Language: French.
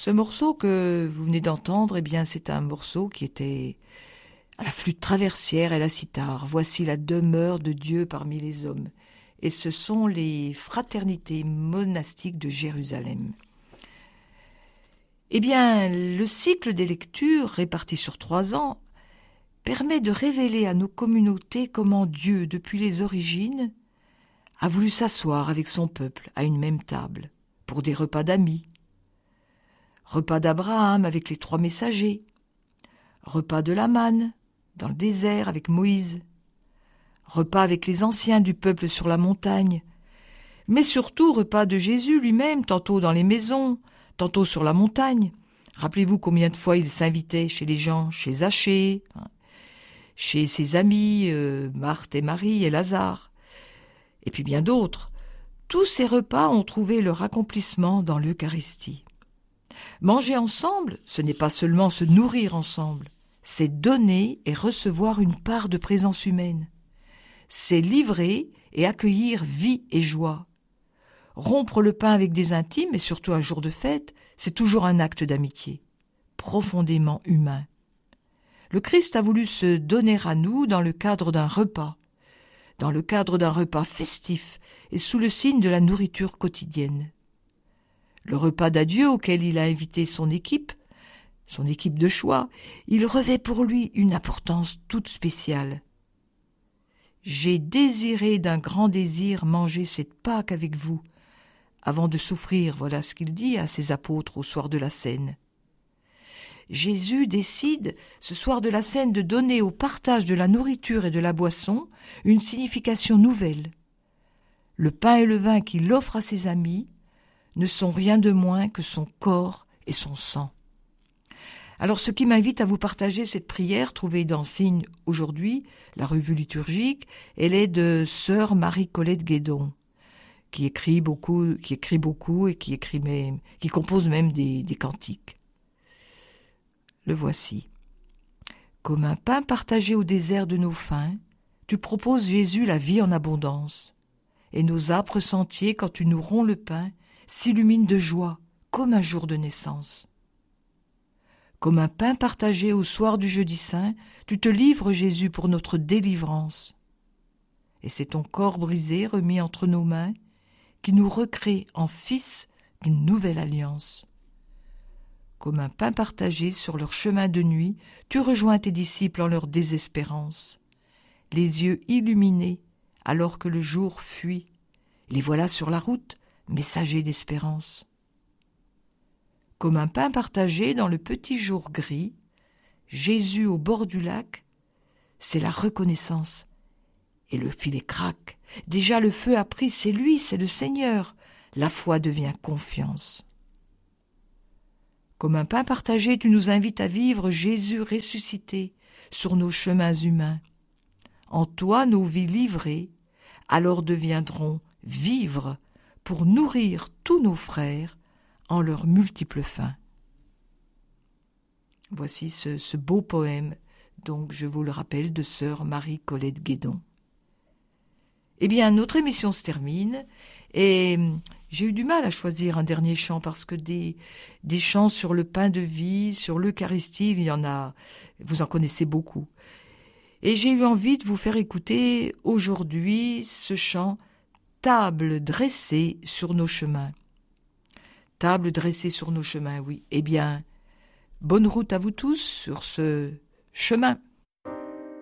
Ce morceau que vous venez d'entendre, c'est un morceau qui était à la flûte traversière et la cithare. Voici la demeure de Dieu parmi les hommes. Et ce sont les fraternités monastiques de Jérusalem. Le cycle des lectures, réparti sur 3 ans, permet de révéler à nos communautés comment Dieu, depuis les origines, a voulu s'asseoir avec son peuple à une même table, pour des repas d'amis. Repas d'Abraham avec les 3 messagers, repas de la manne dans le désert avec Moïse, repas avec les anciens du peuple sur la montagne, mais surtout repas de Jésus lui-même, tantôt dans les maisons, tantôt sur la montagne. Rappelez-vous combien de fois il s'invitait chez les gens, chez Zachée, chez ses amis, Marthe et Marie et Lazare, et puis bien d'autres. Tous ces repas ont trouvé leur accomplissement dans l'Eucharistie. Manger ensemble, ce n'est pas seulement se nourrir ensemble, c'est donner et recevoir une part de présence humaine. C'est livrer et accueillir vie et joie. Rompre le pain avec des intimes, et surtout un jour de fête, c'est toujours un acte d'amitié, profondément humain. Le Christ a voulu se donner à nous dans le cadre d'un repas festif et sous le signe de la nourriture quotidienne. Le repas d'adieu auquel il a invité son équipe de choix, il revêt pour lui une importance toute spéciale. « J'ai désiré d'un grand désir manger cette Pâque avec vous, avant de souffrir », voilà ce qu'il dit à ses apôtres au soir de la Cène. Jésus décide, ce soir de la Cène, de donner au partage de la nourriture et de la boisson une signification nouvelle. Le pain et le vin qu'il offre à ses amis ne sont rien de moins que son corps et son sang. Alors, ce qui m'invite à vous partager cette prière, trouvée dans Signe aujourd'hui, la revue liturgique, elle est de sœur Marie-Colette Guédon, qui écrit beaucoup et qui compose même des cantiques. Le voici. Comme un pain partagé au désert de nos faims, tu proposes, Jésus, la vie en abondance. Et nos âpres sentiers, quand tu nous romps le pain, s'illuminent de joie, comme un jour de naissance. Comme un pain partagé au soir du jeudi saint, tu te livres, Jésus, pour notre délivrance. Et c'est ton corps brisé, remis entre nos mains, qui nous recrée en fils d'une nouvelle alliance. Comme un pain partagé sur leur chemin de nuit, tu rejoins tes disciples en leur désespérance. Les yeux illuminés, alors que le jour fuit, les voilà sur la route, messagers d'espérance. Comme un pain partagé dans le petit jour gris, Jésus au bord du lac, c'est la reconnaissance. Et le filet craque. Déjà le feu a pris, c'est lui, c'est le Seigneur. La foi devient confiance. Comme un pain partagé, tu nous invites à vivre Jésus ressuscité sur nos chemins humains. En toi, nos vies livrées, alors deviendront vivres pour nourrir tous nos frères en leurs multiples fins. Voici ce beau poème, donc je vous le rappelle, de sœur Marie-Colette Guédon. Notre émission se termine et j'ai eu du mal à choisir un dernier chant parce que des chants sur le pain de vie, sur l'Eucharistie, il y en a, vous en connaissez beaucoup. Et j'ai eu envie de vous faire écouter aujourd'hui ce chant « Table dressée sur nos chemins ». Table dressée sur nos chemins, oui. Bonne route à vous tous sur ce chemin.